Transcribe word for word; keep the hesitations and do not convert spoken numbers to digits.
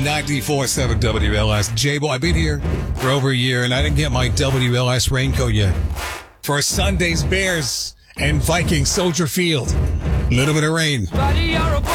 ninety-four point seven W L S. J-Bo, I've been here for over a year, and I didn't get my W L S raincoat yet. For Sunday's Bears and Vikings Soldier Field. A little bit of rain.